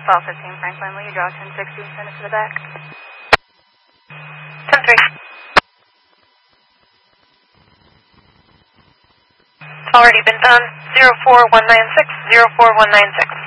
Fall 15 Franklin, will you draw 1060 and send it to the back? 10-3. It's already been done. 04196, 04196.